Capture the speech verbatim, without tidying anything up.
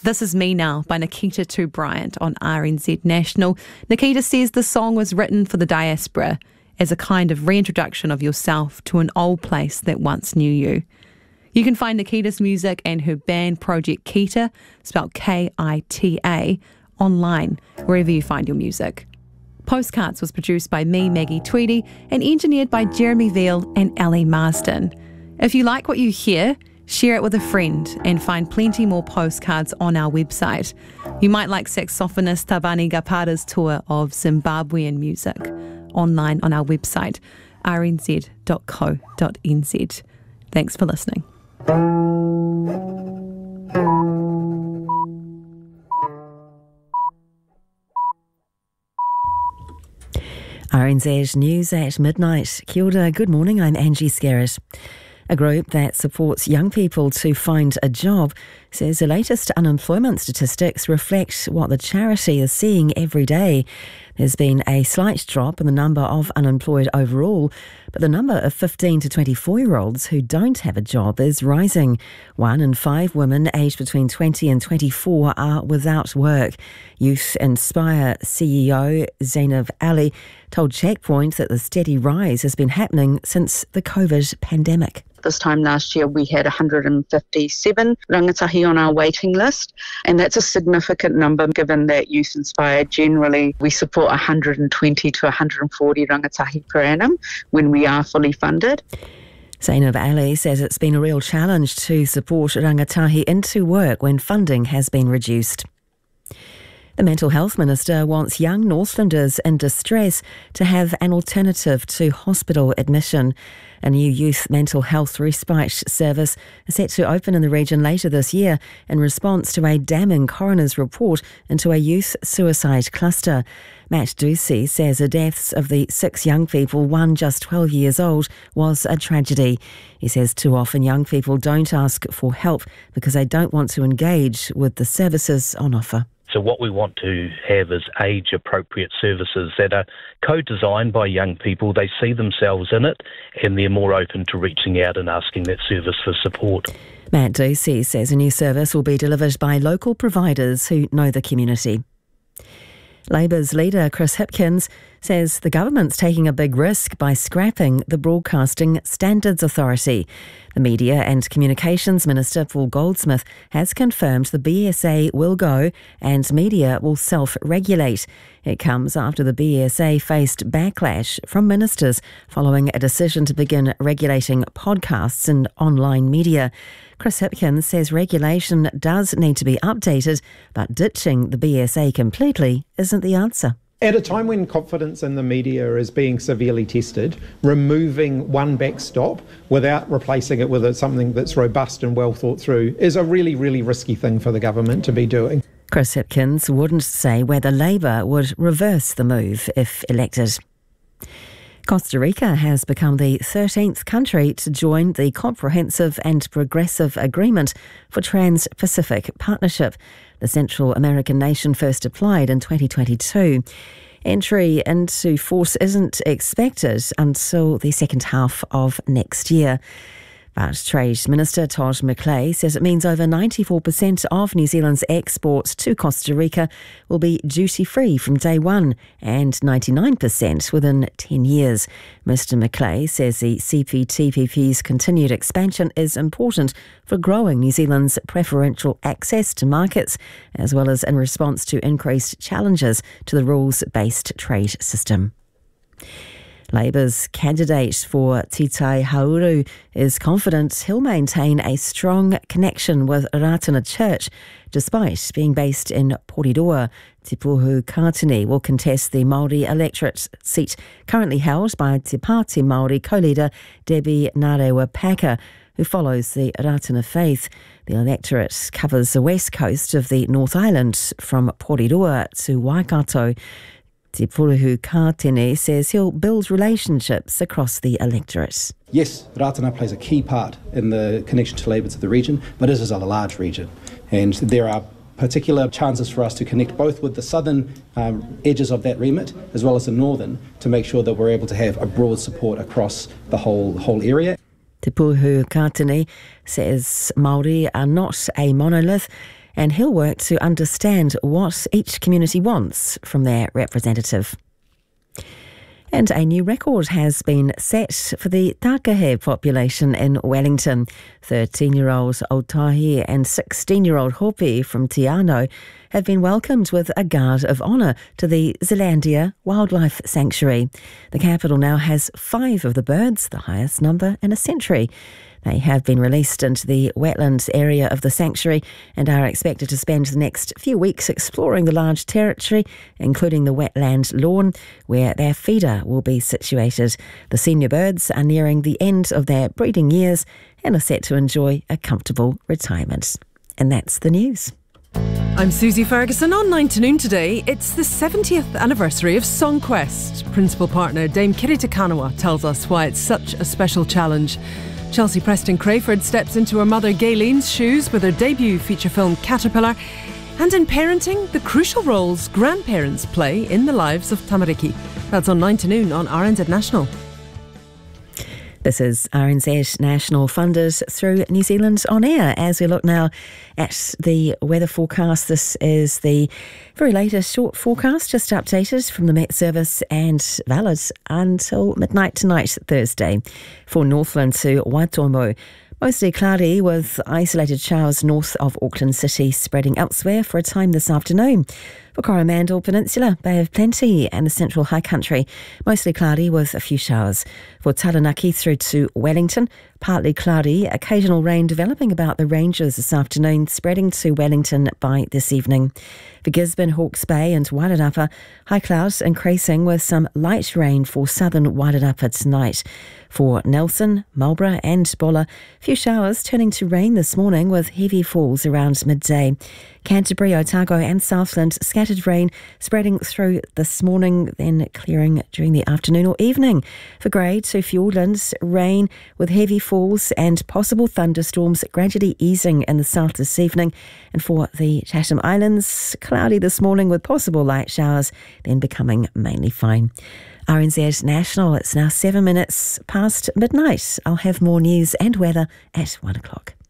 This Is Me Now by Nikita Tu Bryant on R N Z National. Nikita says the song was written for the diaspora as a kind of reintroduction of yourself to an old place that once knew you. You can find Nikita's music and her band Project Kita, spelled K I T A, online, wherever you find your music. Postcards was produced by me, Maggie Tweedy, and engineered by Jeremy Veal and Ellie Marsden. If you like what you hear, share it with a friend and find plenty more postcards on our website. You might like saxophonist Tabani Gapara's tour of Zimbabwean music, online on our website, r n z dot co dot n z. Thanks for listening. R N Z News at midnight. Kia ora, good morning, I'm Angie Scarrett. A group that supports young people to find a job says the latest unemployment statistics reflect what the charity is seeing every day. There's been a slight drop in the number of unemployed overall, but the number of fifteen to twenty-four-year-olds who don't have a job is rising. One in five women aged between twenty and twenty-four are without work. Youth Inspire C E O Zainab Ali told Checkpoint that the steady rise has been happening since the COVID pandemic. This time last year we had one hundred fifty-seven rangatahi on our waiting list, and that's a significant number given that Youth Inspire generally we support one hundred twenty to one hundred forty rangatahi per annum when we are fully funded. Zainab Ali says it's been a real challenge to support rangatahi into work when funding has been reduced. The Mental Health Minister wants young Northlanders in distress to have an alternative to hospital admission. A new youth mental health respite service is set to open in the region later this year in response to a damning coroner's report into a youth suicide cluster. Matt Ducey says the deaths of the six young people, one just twelve years old, was a tragedy. He says too often young people don't ask for help because they don't want to engage with the services on offer. So what we want to have is age-appropriate services that are co-designed by young people. They see themselves in it and they're more open to reaching out and asking that service for support. Matt Ducey says a new service will be delivered by local providers who know the community. Labour's leader Chris Hipkins says the government's taking a big risk by scrapping the Broadcasting Standards Authority. The Media and Communications Minister Paul Goldsmith has confirmed the B S A will go and media will self-regulate. It comes after the B S A faced backlash from ministers following a decision to begin regulating podcasts and online media. Chris Hipkins says regulation does need to be updated, but ditching the B S A completely isn't the answer. At a time when confidence in the media is being severely tested, removing one backstop without replacing it with something that's robust and well thought through is a really, really risky thing for the government to be doing. Chris Hipkins wouldn't say whether Labour would reverse the move if elected. Costa Rica has become the thirteenth country to join the Comprehensive and Progressive Agreement for Trans-Pacific Partnership. The Central American nation first applied in twenty twenty-two. Entry into force isn't expected until the second half of next year. But Trade Minister Todd McClay says it means over ninety-four percent of New Zealand's exports to Costa Rica will be duty-free from day one and ninety-nine percent within ten years. Mister McClay says the C P T P P's continued expansion is important for growing New Zealand's preferential access to markets, as well as in response to increased challenges to the rules-based trade system. Labour's candidate for Titai Hauru is confident he'll maintain a strong connection with Ratana Church despite being based in Porirua. Te Puhu Kātini will contest the Māori electorate seat currently held by Te Pāti Māori co-leader Debbie Ngarewa-Packer, who follows the Ratana faith. The electorate covers the west coast of the North Island from Porirua to Waikato. Te Puhu Kātini says he'll build relationships across the electorate. Yes, Ratana plays a key part in the connection to Labour to the region, but it is a large region, and there are particular chances for us to connect both with the southern um, edges of that remit as well as the northern to make sure that we're able to have a broad support across the whole whole area. Te Puhu Kātini says Māori are not a monolith and he'll work to understand what each community wants from their representative. And a new record has been set for the Takahe population in Wellington. thirteen-year-old Otahi and sixteen-year-old Hopi from Te Anau have been welcomed with a guard of honour to the Zealandia Wildlife Sanctuary. The capital now has five of the birds, the highest number in a century. They have been released into the wetlands area of the sanctuary and are expected to spend the next few weeks exploring the large territory, including the wetland lawn, where their feeder will be situated. The senior birds are nearing the end of their breeding years and are set to enjoy a comfortable retirement. And that's the news. I'm Susie Ferguson. On nine to noon today, it's the seventieth anniversary of Songquest. Principal partner Dame Kirita Kanawa tells us why it's such a special challenge. Chelsea Preston Crayford steps into her mother Gayleen's shoes with her debut feature film Caterpillar. And in parenting, the crucial roles grandparents play in the lives of tamariki. That's on nine to noon on R N Z National. This is R N Z National, funded through New Zealand On Air. As we look now at the weather forecast, this is the very latest short forecast, just updated from the Met Service and valid until midnight tonight, Thursday. For Northland to Waitomo, mostly cloudy with isolated showers north of Auckland City spreading elsewhere for a time this afternoon. For Coromandel Peninsula, Bay of Plenty and the central high country, mostly cloudy with a few showers. For Taranaki through to Wellington, partly cloudy, occasional rain developing about the ranges this afternoon, spreading to Wellington by this evening. For Gisborne, Hawke's Bay and Wairarapa, high clouds increasing with some light rain for southern Wairarapa tonight. For Nelson, Marlborough and Bola, few showers turning to rain this morning with heavy falls around midday. Canterbury, Otago and Southland, scattered rain spreading through this morning, then clearing during the afternoon or evening. For Grey to Fiordlands, rain with heavy falls and possible thunderstorms gradually easing in the south this evening. And for the Chatham Islands, cloudy this morning with possible light showers, then becoming mainly fine. R N Z National, it's now seven minutes past midnight. I'll have more news and weather at one o'clock.